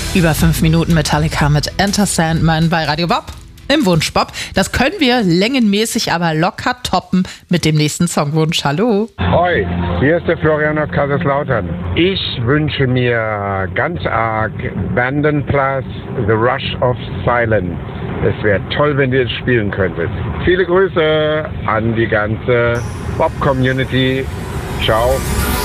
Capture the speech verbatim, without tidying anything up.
Über fünf Minuten Metallica mit Enter Sandman bei Radio Bob im Wunsch Bob. Das können wir längenmäßig aber locker toppen mit dem nächsten Songwunsch. Hallo. Hoi, hier ist der Florian aus Kaiserslautern. Ich wünsche mir ganz arg Vandenplas, The Rush of Silence. Es wäre toll, wenn ihr es spielen könntet. Viele Grüße an die ganze Bob-Community. Ciao.